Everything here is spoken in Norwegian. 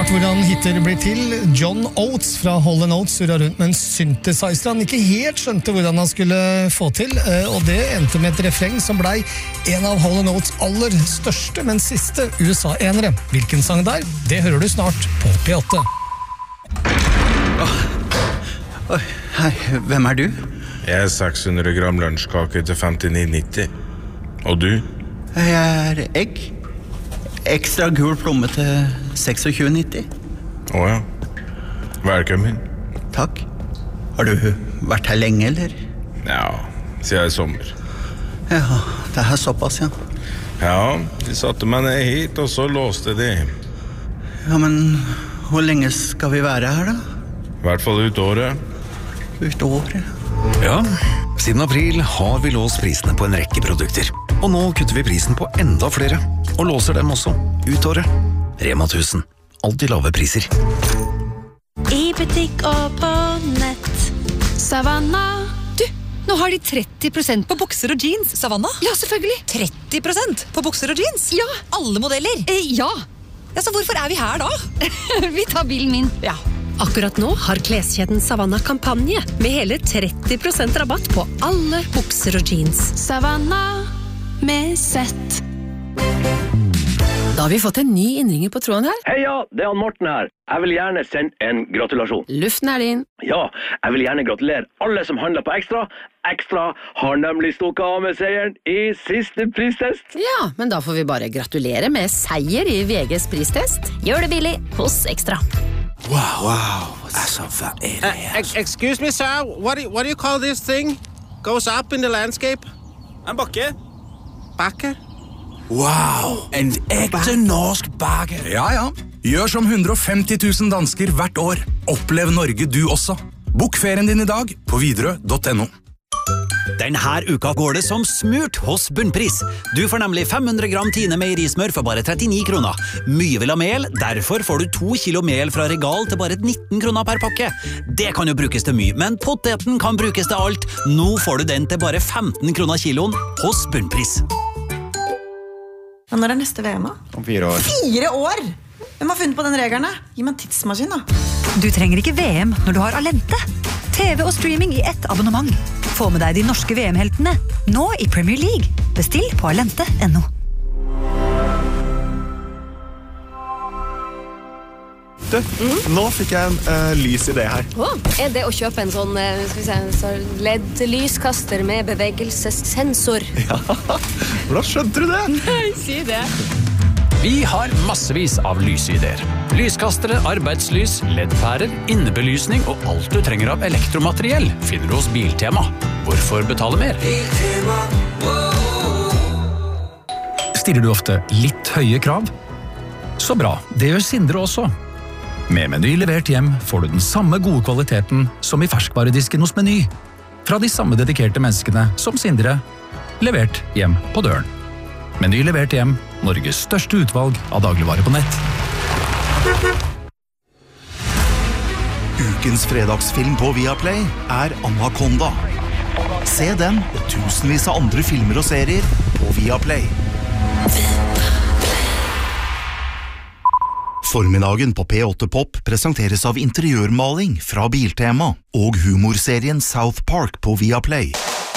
rart hvordan hitter blir til. John Oates fra Hall & Oates surret rundt med en synthesizer han ikke helt skjønte hvordan han skulle få til, og det endte med et refreng som ble en av Hall & Oates aller største, men siste USA-enere. Hvilken sang der? Det hører du snart på P8. Hei, hvem du? Jeg 600 gram lunsjkake til 59,90. Og du? Jeg egg. Ekstra gul plomme til 26,90. Åja. Velkommen. Takk. Har du vært her lenge, eller? Ja, siden I sommer. Ja, det såpass, ja. Ja, de satte meg ned hit, og så låste de. Ja, men hvor lenge skal vi være her, da? I hvert fall ut året. Ut året? Ja, siden april har vi låst prisene på en rekke produkter. Og nå kutter vi prisen på enda flere, og låser dem også ut året. Rema 1000. Alltid lave priser. I butikk og på nett. Savanna. Du, nå har de 30% på bukser og jeans. Savanna? Ja, selvfølgelig. 30% på bukser og jeans? Ja. Alle modeller? Ja. Ja, så hvorfor vi her da? Vi tar bilen min. Ja. Akkurat nå har kleskjeden Savanna kampanje med hele 30% rabatt på alle bukser og jeans. Savanna med sett. Da har vi fått en ny innringer på tråden her. Heia, det han Morten her. Jeg vil gjerne sende en gratulasjon. Luften din. Ja, jeg vil gjerne gratulere alle som handler på Ekstra. Ekstra har nemlig stukket av med seieren I siste pristest. Ja, men da får vi bare gratulere med seier I VGs pristest. Gjør det billig hos Ekstra. Wow. Altså, hva det her? Excuse me, sir. What do you call this thing? Goes up in the landscape? En bakke. Bakke? Wow, en ekte norsk bakke. Ja. Gjør som 150 000 dansker hvert år. Opplev Norge du også. Bok ferien din I dag på Widerøe.no. Denne uka går det som smurt hos Bunnpris. Du får nemlig 500 gram Tine meierismør for bare 39 kroner. Mye vil ha mel, derfor får du 2 kilo mel fra Regal til bare 19 kroner per pakke. Det kan jo brukes til mye, men poteten kan brukes til alt. Nå får du den til bare 15 kroner kiloen hos Bunnpris. Ja, når neste VM da? Om 4 år. 4 år? Hvem har funnet på den regelen? Gi meg en tidsmaskin da. Du trenger ikke VM når du har Alente. TV og streaming I ett abonnement. Få med deg de norske VM-heltene, nå I Premier League. Bestill på alente.no. Du, nå fikk jeg en lys idé her. Det å kjøpe en sånn LED-lyskaster med bevegelsessensor? Ja, hvordan skjønte du det? Nei, si det. Vi har massevis av lysideer. Lyskastere, arbeidslys, LED-pærer, innebelysning og alt du trenger av elektromateriell finner du hos Biltema. Hvorfor betale mer? Stiller du ofte litt høye krav? Så bra, det gjør Sindre også. Med Meny levert hjem får du den samme gode kvaliteten som I ferskvaredisken hos Meny. Fra de samme dedikerte menneskene som Sindre, levert hjem på døren. Meny levert hjem, Norges største utvalg av dagligvarer på nett. Ukens fredagsfilm på Viaplay Anaconda. Se den og tusenvis av andre filmer og serier på Viaplay. Formiddagen på P8 Pop presenteres av interiørmaling fra Biltema og humorserien South Park på Viaplay.